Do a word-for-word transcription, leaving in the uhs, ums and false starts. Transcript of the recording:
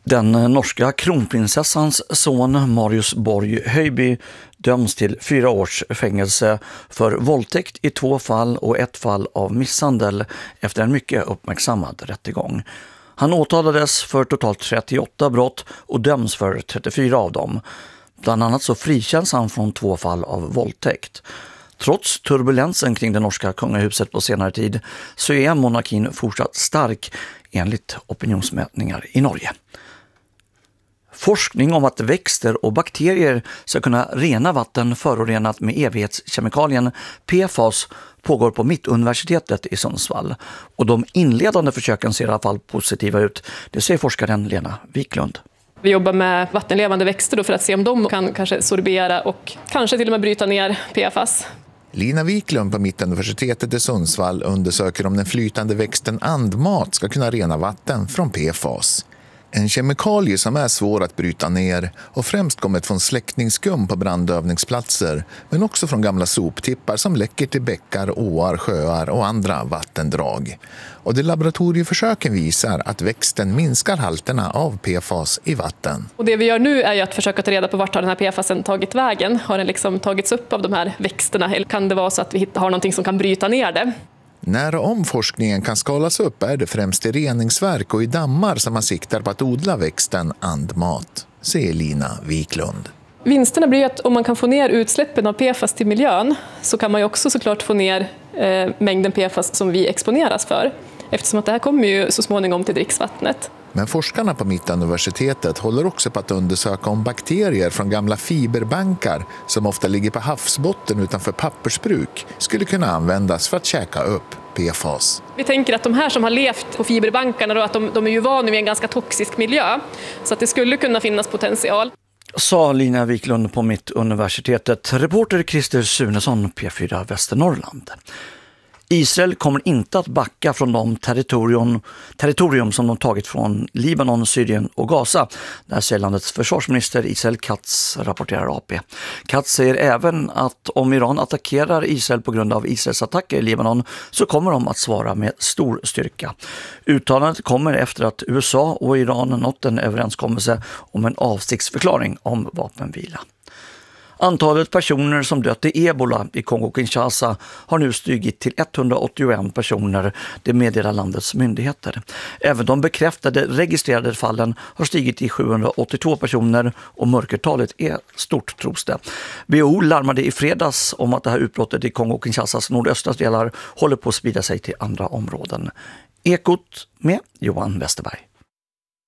Den norska kronprinsessans son Marius Borg Höjby döms till fyra års fängelse för våldtäkt i två fall och ett fall av misshandel efter en mycket uppmärksammad rättegång. Han åtalades för totalt trettioåtta brott och döms för trettiofyra av dem. Bland annat så frikänns han från två fall av våldtäkt. Trots turbulensen kring det norska kungahuset på senare tid så är monarkin fortsatt stark enligt opinionsmätningar i Norge. Forskning om att växter och bakterier ska kunna rena vatten förorenat med evighetskemikalien P F A S pågår på Mittuniversitetet i Sundsvall. Och de inledande försöken ser i alla fall positiva ut. Det säger forskaren Lena Wiklund. Vi jobbar med vattenlevande växter då för att se om de kan kanske sorbera och kanske till och med bryta ner P F A S. Lina Wiklund på Mittuniversitetet i Sundsvall undersöker om den flytande växten andmat ska kunna rena vatten från P F A S. En kemikalie som är svår att bryta ner och främst kommit från släckningsskum på brandövningsplatser men också från gamla soptippar som läcker till bäckar, åar, sjöar och andra vattendrag. Och de laboratorieförsöken visar att växten minskar halterna av P F A S i vatten. Och det vi gör nu är ju att försöka ta reda på vart har den här P F A S:en tagit vägen. Har den liksom tagits upp av de här växterna eller kan det vara så att vi har någonting som kan bryta ner det? När och om forskningen kan skalas upp är det främst i reningsverk och i dammar som man siktar på att odla växten andmat, säger Lina Wiklund. Vinsterna blir att om man kan få ner utsläppen av P F A S till miljön så kan man ju också såklart få ner eh, mängden P F A S som vi exponeras för. Eftersom att det här kommer ju så småningom till dricksvattnet. Men forskarna på Mittuniversitetet håller också på att undersöka om bakterier från gamla fiberbankar som ofta ligger på havsbotten utanför pappersbruk skulle kunna användas för att käka upp P F A S. Vi tänker att de här som har levt på fiberbankarna då, att de, de är ju vana vid en ganska toxisk miljö så att det skulle kunna finnas potential. Sa Lina Wiklund på Mittuniversitetet. Reporter Christer Sunesson, P fyra Västernorrland. Israel kommer inte att backa från de territorium, territorium som de tagit från Libanon, Syrien och Gaza. Där säger landets försvarsminister Israel Katz, rapporterar A P. Katz säger även att om Iran attackerar Israel på grund av Israels attacker i Libanon så kommer de att svara med stor styrka. Uttalandet kommer efter att U S A och Iran nått en överenskommelse om en avsiktsförklaring om vapenvila. Antalet personer som dött i ebola i Kongo-Kinshasa har nu stigit till etthundraåttioen personer, det meddelar landets myndigheter. Även de bekräftade registrerade fallen har stigit till sjuhundraåttiotvå personer och mörkertalet är stort, tros det. W H O larmade i fredags om att det här utbrottet i Kongo-Kinshasas nordöstra delar håller på att sprida sig till andra områden. Ekot med Johan Westerberg.